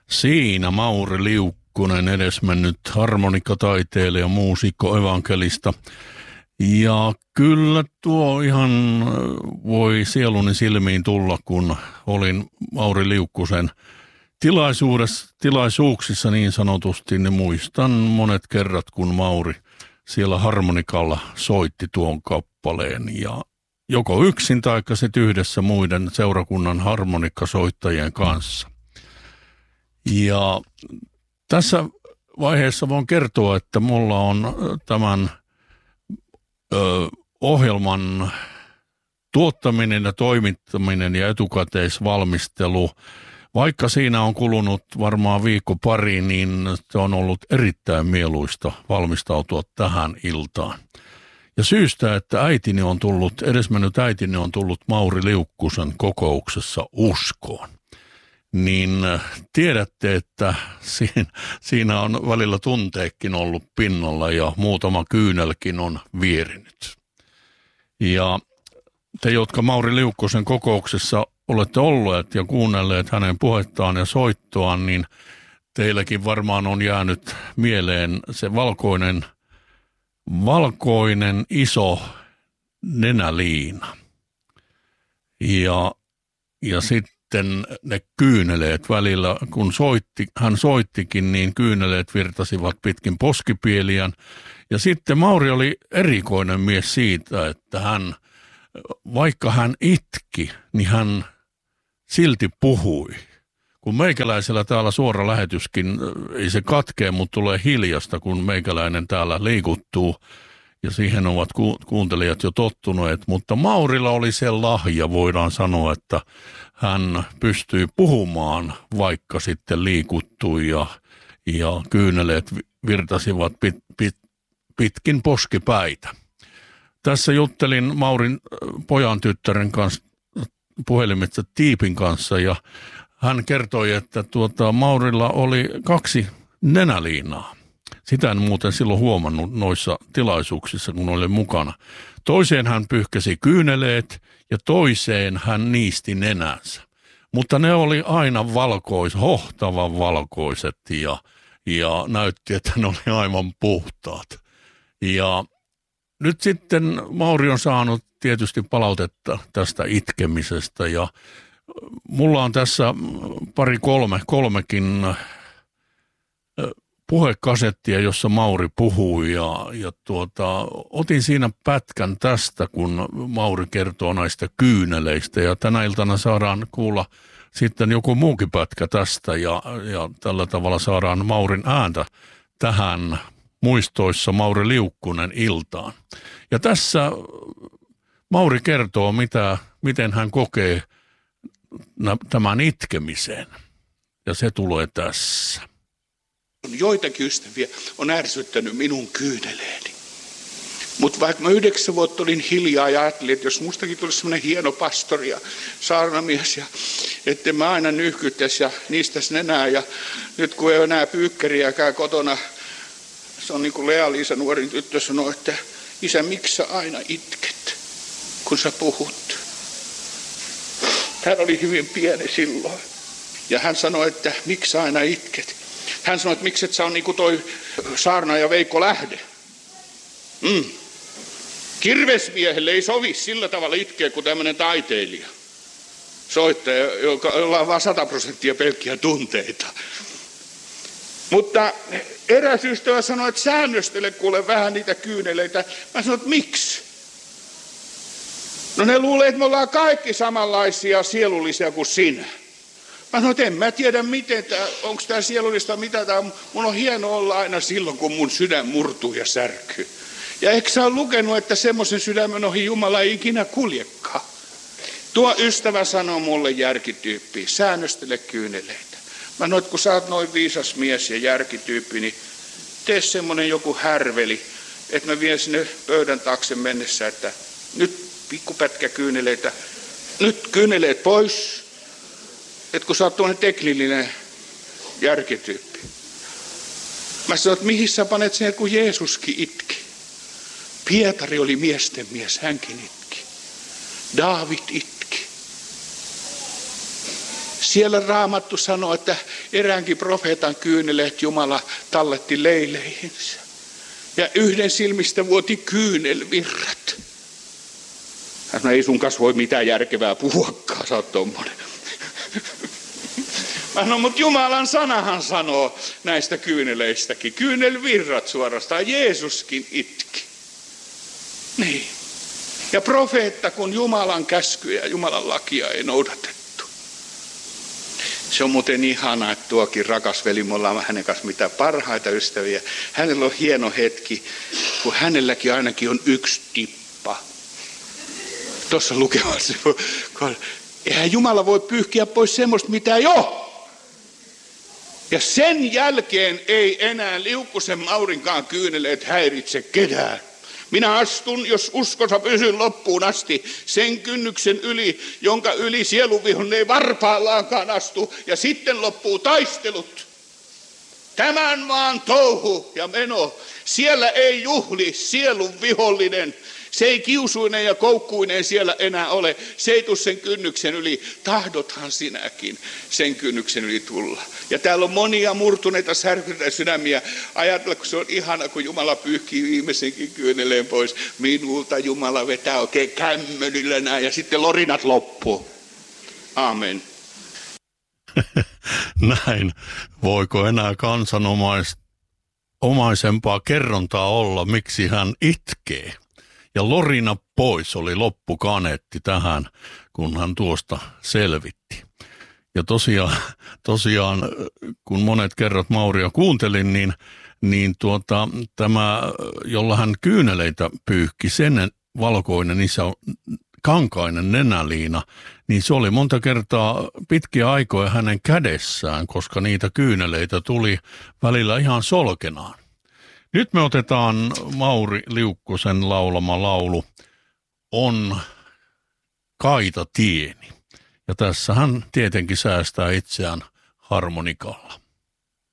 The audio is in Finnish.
Siinä Mauri Liukkunen, edesmennyt harmonikataiteilija, muusikko, evankelista. Ja kyllä tuo ihan voi sieluni silmiin tulla, kun olin Mauri Liukkusen tilaisuuksissa niin sanotusti, niin muistan monet kerrat, kun Mauri siellä harmonikalla soitti tuon kappaleen ja joko yksin tai sitten yhdessä muiden seurakunnan harmonikkasoittajien kanssa. Ja tässä vaiheessa voin kertoa, että mulla on tämän ohjelman tuottaminen ja toimittaminen ja etukäteisvalmistelu, vaikka siinä on kulunut varmaan viikko pari, niin se on ollut erittäin mieluista valmistautua tähän iltaan. Ja syystä, että edesmennyt äitini on tullut Mauri Liukkusen kokouksessa uskoon, niin tiedätte, että siinä on välillä tunteekin ollut pinnalla ja muutama kyynelkin on vierinyt. Ja te, jotka Mauri Liukkosen kokouksessa olette olleet ja kuunnelleet hänen puhettaan ja soittoaan, niin teilläkin varmaan on jäänyt mieleen se valkoinen iso nenäliina. Ja sitten ne kyyneleet välillä, kun hän soittikin, niin kyyneleet virtasivat pitkin poskipieliään. Ja sitten Mauri oli erikoinen mies siitä, että vaikka hän itki, niin hän silti puhui. Kun meikäläisellä täällä suora lähetyskin, ei se katkee, mutta tulee hiljasta, kun meikäläinen täällä liikuttuu. Ja siihen ovat kuuntelijat jo tottuneet. Mutta Maurilla oli se lahja, voidaan sanoa, että hän pystyi puhumaan, vaikka sitten liikuttui ja kyyneleet virtasivat pitkin poskipäitä. Tässä juttelin Maurin pojan tyttären kanssa puhelimitse Tiipin kanssa ja hän kertoi, että Maurilla oli 2 nenäliinaa. Sitä en muuten silloin huomannut noissa tilaisuuksissa, kun olin mukana. Toiseen hän pyyhkäsi kyyneleet ja toiseen hän niisti nenänsä. Mutta ne oli aina hohtavan valkoiset ja näytti, että ne oli aivan puhtaat. Ja nyt sitten Mauri on saanut tietysti palautetta tästä itkemisestä ja mulla on tässä kolmekin puhekasettia, jossa Mauri puhui ja otin siinä pätkän tästä, kun Mauri kertoo näistä kyyneleistä ja tänä iltana saadaan kuulla sitten joku muukin pätkä tästä ja tällä tavalla saadaan Maurin ääntä tähän muistoissa Mauri Liukkunen iltaan. Ja tässä Mauri kertoo, miten hän kokee tämän itkemisen ja se tulee tässä. Joitakin ystäviä on ärsyttänyt minun kyyneleeni. Mutta vaikka mä 9 vuotta olin hiljaa ja ajattelin, että jos mustakin tulisi semmoinen hieno pastori ja saarnamies, ja että mä aina nyhkyttäisi ja niistäisi nenää. Ja nyt kun ei ole enää pyykkäriäkään kotona, se on niin kuin Lea-Liisa nuorin tyttö sanoi, että isä, miksi sä aina itket, kun sä puhut? Hän oli hyvin pieni silloin. Ja hän sanoi, että miksi sä aina itket? Hän sanoi, että miksi et sä on niin kuin toi saarnaaja Veikko Lähde. Kirvesmiehelle ei sovi sillä tavalla itkeä kuin tämmöinen taiteilija. Soittaja, jolla on vain 100% pelkkiä tunteita. Mutta eräs ystävä sanoi, että säännöstele kuule vähän niitä kyyneleitä. Mä sanoin, että miksi? No ne luulee, että me ollaan kaikki samanlaisia sielullisia kuin sinä. Mä sanoin, että en mä tiedä miten onko tämä sielullista mitä tämä on. Mun on hieno olla aina silloin, kun mun sydän murtuu ja särkyy. Ja eikö sä ole lukenut, että semmoisen sydämen ohi Jumala ei ikinä kuljekaan? Tuo ystävä sanoi mulle järkityyppiä, säännöstele kyyneleitä. Mä sanoin, että kun sä oot noin viisas mies ja järkityyppi, niin tee semmoinen joku härveli, että mä vien sinne pöydän taakse mennessä, että nyt pikkupätkä kyyneleitä, nyt kyyneleet pois, että kun sä oot tuonne teknillinen järkityyppi. Mä sanoin, että mihin sä panet sen, kun Jeesuskin itki. Pietari oli miesten mies, hänkin itki. Daavid itki. Siellä Raamattu sanoo, että eräänkin profeetan kyyneleet Jumala talletti leileihinsä. Ja yhden silmistä vuoti kyynelvirrat. Hän sanoi, ei sun kanssa voi mitään järkevää puhuakaan, sä oot tommonen. Mä sanon, mutta Jumalan sanahan sanoo näistä kyyneleistäkin. Kyynelvirrat suorastaan, Jeesuskin itki. Niin. Ja profeetta, kun Jumalan käskyjä ja Jumalan lakia ei noudatettu. Se on muuten ihana, että tuokin rakas veli, me ollaan hänen kanssa mitä parhaita ystäviä. Hänellä on hieno hetki, kun hänelläkin ainakin on yksi tippa. Tuossa lukemassa. Eihän Jumala voi pyyhkiä pois semmoista, mitä ei ole. Ja sen jälkeen ei enää Liukkosen Maurinkaan kyyneleet häiritse ketään. Minä astun, jos uskossa pysyn loppuun asti, sen kynnyksen yli, jonka yli sielunvihollinen ei varpaallaankaan astu, ja sitten loppuu taistelut. Tämän maan touhu ja meno, siellä ei juhli sielun vihollinen. Se ei kiusuinen ja koukkuinen siellä enää ole. Se ei tule sen kynnyksen yli. Tahdothan sinäkin sen kynnyksen yli tulla. Ja täällä on monia murtuneita särkyneitä sydämiä. Ajatella, kun se on ihana, kun Jumala pyyhkii viimeisenkin kyyneleen pois. Minulta Jumala vetää oikein kämmönillä näin ja sitten lorinat loppuu. Amen. Näin. Voiko enää kansanomaisempaa kerrontaa olla, miksi hän itkee? Ja lorina pois oli loppukaneetti tähän, kun hän tuosta selvitti. Ja tosiaan kun monet kerrat Mauria kuuntelin, niin tämä, jolla hän kyyneleitä pyyhki, sen valkoinen iso kankainen nenäliina, niin se oli monta kertaa pitkiä aikoja hänen kädessään, koska niitä kyyneleitä tuli välillä ihan solkenaan. Nyt me otetaan Mauri Liukkosen laulama laulu On kaita tieni. Ja tässä hän tietenkin säästää itseään harmonikalla.